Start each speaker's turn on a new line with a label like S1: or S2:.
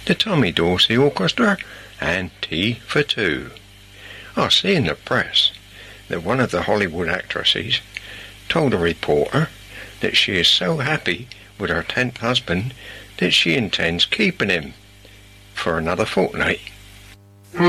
S1: the Tommy Dorsey Orchestra, and Tea for Two. I see in the press that one of the Hollywood actresses told a reporter that she is so happy with her 10th husband that she intends keeping him for another fortnight.